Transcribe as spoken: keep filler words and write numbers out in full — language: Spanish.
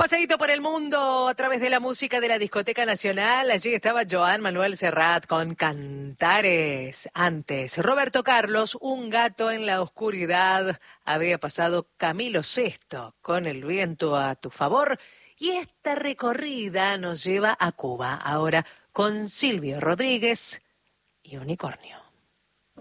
Paseíto por el mundo a través de la música de la Discoteca Nacional. Allí estaba Joan Manuel Serrat con Cantares. Antes, Roberto Carlos, Un gato en la oscuridad. Había pasado Camilo Sesto con El viento a tu favor. Y esta recorrida nos lleva a Cuba. Ahora con Silvio Rodríguez y Unicornio.